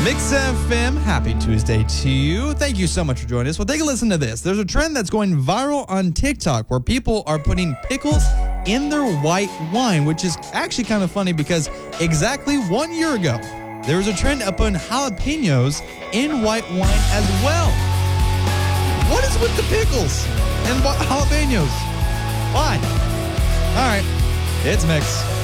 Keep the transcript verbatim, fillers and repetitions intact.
Mix F M, happy Tuesday to you. Thank you so much for joining us. Well, take a listen to this. There's a trend that's going viral on TikTok where people are putting pickles in their white wine, which is actually kind of funny because exactly one year ago, there was a trend of putting jalapenos in white wine as well. What is with the pickles and jalapenos? Why? All right, it's Mix.